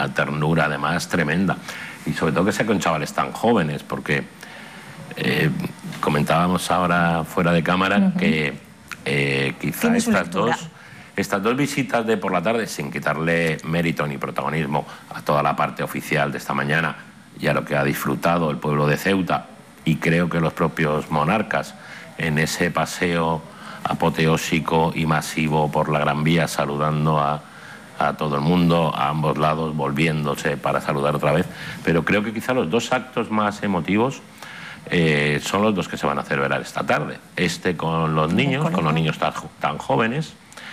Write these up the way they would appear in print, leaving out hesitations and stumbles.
una ternura además tremenda. Y sobre todo que sea con chavales tan jóvenes, porque comentábamos ahora fuera de cámara que quizá estas dos visitas de por la tarde, sin quitarle mérito ni protagonismo a toda la parte oficial de esta mañana y a lo que ha disfrutado el pueblo de Ceuta, y creo que los propios monarcas en ese paseo apoteósico y masivo por la Gran Vía, saludando a todo el mundo, a ambos lados, volviéndose para saludar otra vez. Pero creo que quizá los dos actos más emotivos son los dos que se van a celebrar esta tarde. Este con los niños tan jóvenes,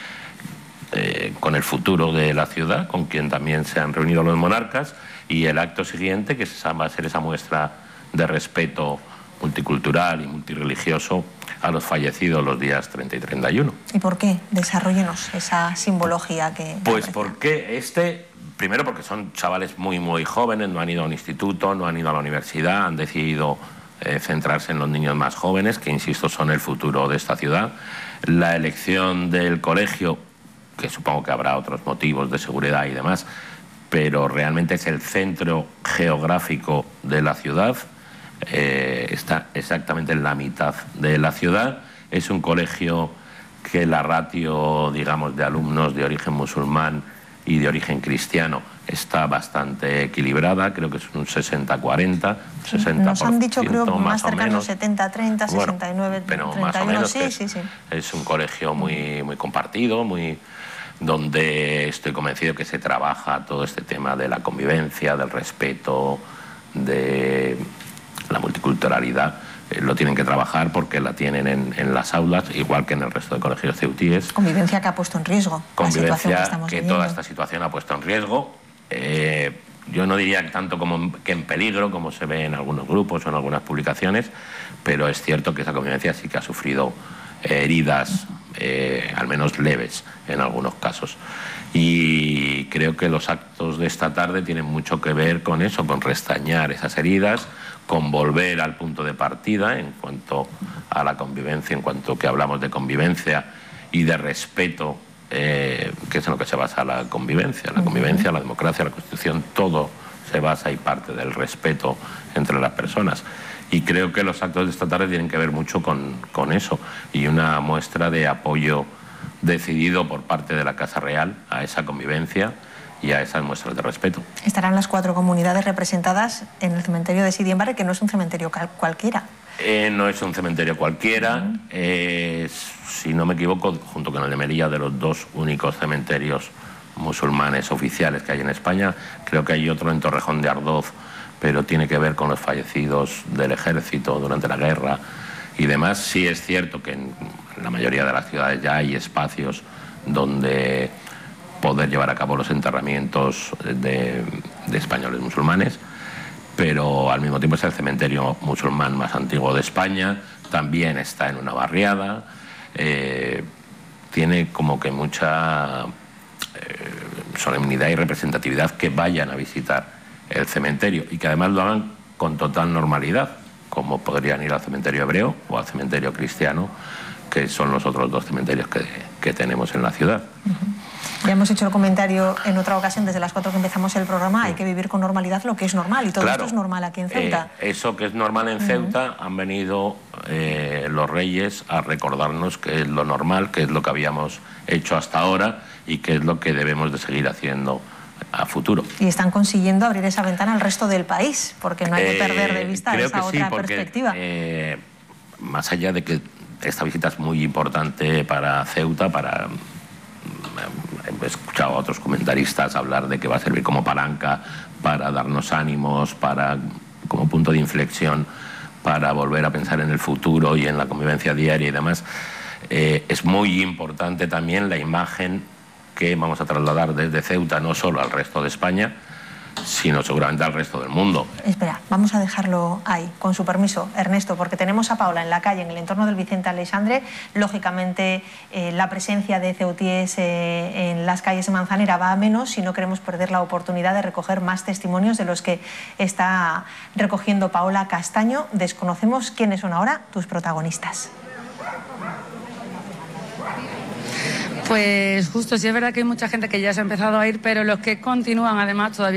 con el futuro de la ciudad, con quien también se han reunido los monarcas, y el acto siguiente, que va a ser esa muestra de respeto multicultural y multirreligioso a los fallecidos los días 30 y 31. ¿Y por qué? Desarróllenos esa simbología que... Pues porque primero porque son chavales muy, muy jóvenes, no han ido a un instituto, no han ido a la universidad, han decidido centrarse en los niños más jóvenes, que insisto son el futuro de esta ciudad. La elección del colegio, que supongo que habrá otros motivos de seguridad y demás, pero realmente es el centro geográfico de la ciudad. Está exactamente en la mitad de la ciudad. Es un colegio que la ratio, digamos, de alumnos de origen musulmán y de origen cristiano está bastante equilibrada. Creo que es un 60-40, 60%. Nos han dicho, creo, más cercano, 70-30, 69-31. Pero más o menos sí. Es un colegio muy, muy compartido, donde estoy convencido que se trabaja todo este tema de la convivencia, del respeto, de la multiculturalidad. Lo tienen que trabajar porque la tienen en las aulas, igual que en el resto de colegios ceutíes. Convivencia que ha puesto en riesgo. Convivencia que toda esta situación ha puesto en riesgo. Yo no diría tanto que en peligro, como se ve en algunos grupos o en algunas publicaciones, pero es cierto que esa convivencia sí que ha sufrido heridas, al menos leves en algunos casos. Y creo que los actos de esta tarde tienen mucho que ver con eso, con restañar esas heridas, con volver al punto de partida en cuanto a la convivencia, en cuanto que hablamos de convivencia y de respeto, que es en lo que se basa la convivencia. La convivencia, la democracia, la Constitución, todo se basa y parte del respeto entre las personas. Y creo que los actos de esta tarde tienen que ver mucho con eso, y una muestra de apoyo decidido por parte de la Casa Real a esa convivencia y a esas muestras de respeto. Estarán las 4 comunidades representadas en el cementerio de Sidi Embarre, que no es un cementerio cualquiera. No es un cementerio cualquiera, si no me equivoco, junto con el de Melilla, de los 2 únicos cementerios musulmanes oficiales que hay en España. Creo que hay otro en Torrejón de Ardoz, pero tiene que ver con los fallecidos del ejército durante la guerra y demás. Sí es cierto que en la mayoría de las ciudades ya hay espacios donde poder llevar a cabo los enterramientos de españoles musulmanes, pero al mismo tiempo es el cementerio musulmán más antiguo de España, también está en una barriada, tiene como que mucha solemnidad y representatividad que vayan a visitar el cementerio y que además lo hagan con total normalidad, como podrían ir al cementerio hebreo o al cementerio cristiano, que son los otros 2 cementerios que tenemos en la ciudad. Ya hemos hecho el comentario en otra ocasión, desde las 4 que empezamos el programa, hay que vivir con normalidad lo que es normal, y todo esto es normal aquí en Ceuta. Eso que es normal en Ceuta, han venido los reyes a recordarnos que es lo normal, que es lo que habíamos hecho hasta ahora y que es lo que debemos de seguir haciendo a futuro. Y están consiguiendo abrir esa ventana al resto del país, porque no hay que perder de vista esa otra perspectiva. Más allá de que esta visita es muy importante para Ceuta, he escuchado a otros comentaristas hablar de que va a servir como palanca para darnos ánimos, como punto de inflexión, para volver a pensar en el futuro y en la convivencia diaria y demás. Es muy importante también la imagen que vamos a trasladar desde Ceuta, no solo al resto de España, sino seguramente al resto del mundo. Espera, vamos a dejarlo ahí, con su permiso, Ernesto, porque tenemos a Paula en la calle, en el entorno del Vicente Aleixandre. Lógicamente, la presencia de ceutíes en las calles de Manzanera va a menos, y no queremos perder la oportunidad de recoger más testimonios de los que está recogiendo Paola Castaño. Desconocemos quiénes son ahora tus protagonistas. Pues justo, sí es verdad que hay mucha gente que ya se ha empezado a ir, pero los que continúan además todavía